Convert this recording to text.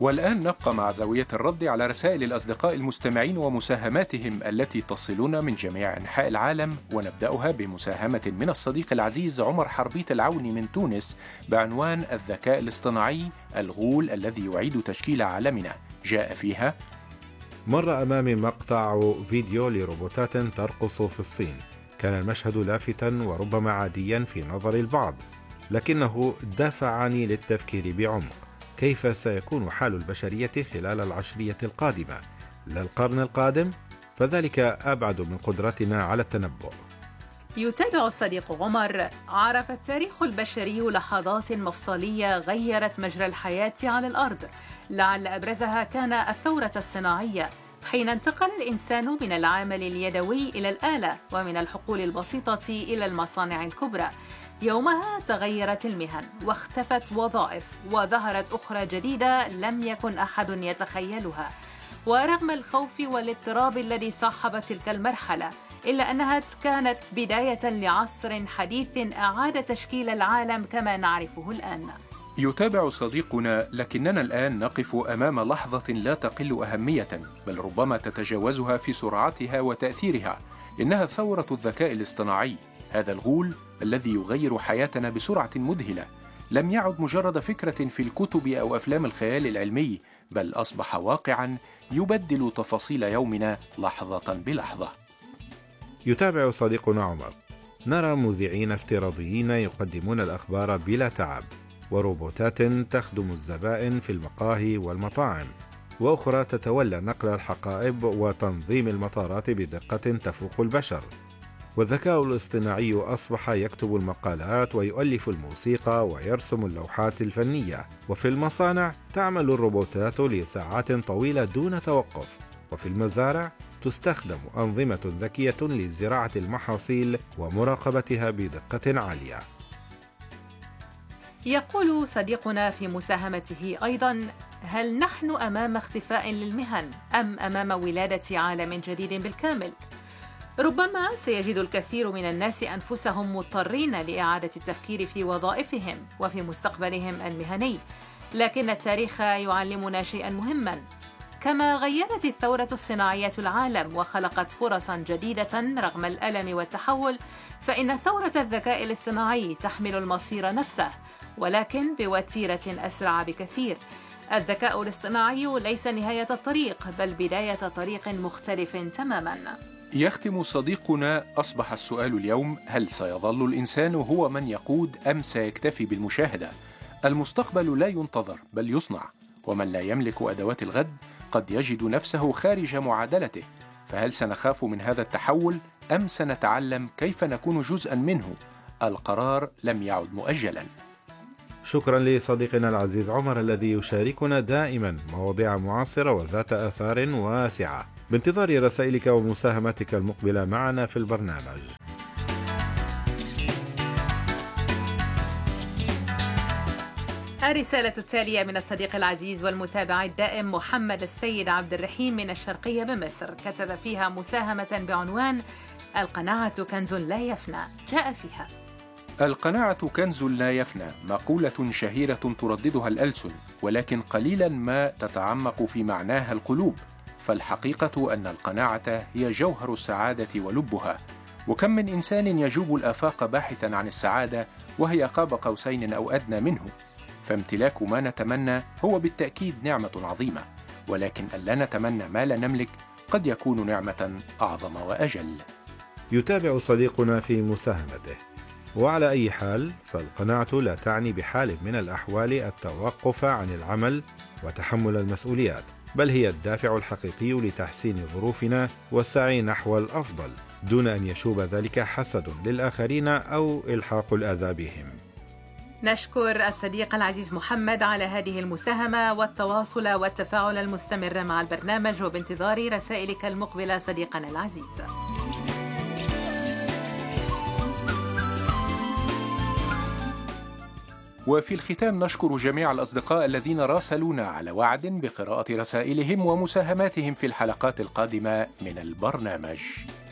والآن نبقى مع زاوية الرد على رسائل الأصدقاء المستمعين ومساهماتهم التي تصلنا من جميع أنحاء العالم، ونبدأها بمساهمة من الصديق العزيز عمر حربيت العوني من تونس بعنوان الذكاء الاصطناعي الغول الذي يعيد تشكيل عالمنا. جاء فيها: مر أمامي مقطع فيديو لروبوتات ترقص في الصين. كان المشهد لافتا وربما عاديا في نظر البعض، لكنه دفعني للتفكير بعمق. كيف سيكون حال البشرية خلال العشرية القادمة؟ لا القرن القادم؟ فذلك أبعد من قدرتنا على التنبؤ. يتابع الصديق عمر: عرف التاريخ البشري لحظات مفصلية غيرت مجرى الحياة على الأرض، لعل أبرزها كان الثورة الصناعية، حين انتقل الإنسان من العمل اليدوي إلى الآلة، ومن الحقول البسيطة إلى المصانع الكبرى. يومها تغيرت المهن واختفت وظائف، وظهرت أخرى جديدة لم يكن أحد يتخيلها. ورغم الخوف والاضطراب الذي صاحب تلك المرحلة، إلا أنها كانت بداية لعصر حديث أعاد تشكيل العالم كما نعرفه الآن. يتابع صديقنا: لكننا الآن نقف أمام لحظة لا تقل أهمية، بل ربما تتجاوزها في سرعتها وتأثيرها. إنها ثورة الذكاء الاصطناعي، هذا الغول الذي يغير حياتنا بسرعة مذهلة. لم يعد مجرد فكرة في الكتب أو أفلام الخيال العلمي، بل أصبح واقعاً يبدل تفاصيل يومنا لحظة بلحظة. يتابع صديقنا عمر: نرى مذيعين افتراضيين يقدمون الأخبار بلا تعب، وروبوتات تخدم الزبائن في المقاهي والمطاعم، وأخرى تتولى نقل الحقائب وتنظيم المطارات بدقة تفوق البشر. والذكاء الاصطناعي أصبح يكتب المقالات ويؤلف الموسيقى ويرسم اللوحات الفنية. وفي المصانع تعمل الروبوتات لساعات طويلة دون توقف. وفي المزارع تستخدم أنظمة ذكية لزراعة المحاصيل ومراقبتها بدقة عالية. يقول صديقنا في مساهمته أيضاً: هل نحن أمام اختفاء للمهن أم أمام ولادة عالم جديد بالكامل؟ ربما سيجد الكثير من الناس أنفسهم مضطرين لإعادة التفكير في وظائفهم وفي مستقبلهم المهني، لكن التاريخ يعلمنا شيئاً مهماً. كما غيرت الثورة الصناعية العالم وخلقت فرصاً جديدة رغم الألم والتحول، فإن ثورة الذكاء الاصطناعي تحمل المصير نفسه، ولكن بوتيرة أسرع بكثير. الذكاء الاصطناعي ليس نهاية الطريق، بل بداية طريق مختلف تماماً. يختم صديقنا: أصبح السؤال اليوم: هل سيظل الإنسان هو من يقود أم سيكتفي بالمشاهدة؟ المستقبل لا ينتظر بل يصنع، ومن لا يملك أدوات الغد قد يجد نفسه خارج معادلته. فهل سنخاف من هذا التحول أم سنتعلم كيف نكون جزءاً منه؟ القرار لم يعد مؤجلاً. شكرا لصديقنا العزيز عمر الذي يشاركنا دائما مواضيع معاصرة وذات آثار واسعة. بانتظار رسائلك ومساهماتك المقبلة معنا في البرنامج. الرسالة التالية من الصديق العزيز والمتابع الدائم محمد السيد عبد الرحيم من الشرقية بمصر، كتب فيها مساهمة بعنوان: القناعة كنز لا يفنى. جاء فيها: القناعة كنز لا يفنى، مقولة شهيرة ترددها الألسن، ولكن قليلا ما تتعمق في معناها القلوب. فالحقيقة أن القناعة هي جوهر السعادة ولبها. وكم من إنسان يجوب الآفاق باحثا عن السعادة وهي قاب قوسين أو أدنى منه. فامتلاك ما نتمنى هو بالتأكيد نعمة عظيمة، ولكن ألا نتمنى ما لا نملك قد يكون نعمة أعظم وأجل. يتابع صديقنا في مساهمته: وعلى أي حال فالقناعة لا تعني بحال من الأحوال التوقف عن العمل وتحمل المسؤوليات، بل هي الدافع الحقيقي لتحسين ظروفنا والسعي نحو الأفضل، دون أن يشوب ذلك حسد للآخرين أو إلحاق الأذى بهم. نشكر الصديق العزيز محمد على هذه المساهمة والتواصل والتفاعل المستمر مع البرنامج، وبانتظار رسائلك المقبلة صديقنا العزيز. وفي الختام نشكر جميع الأصدقاء الذين راسلونا على وعد بقراءة رسائلهم ومساهماتهم في الحلقات القادمة من البرنامج.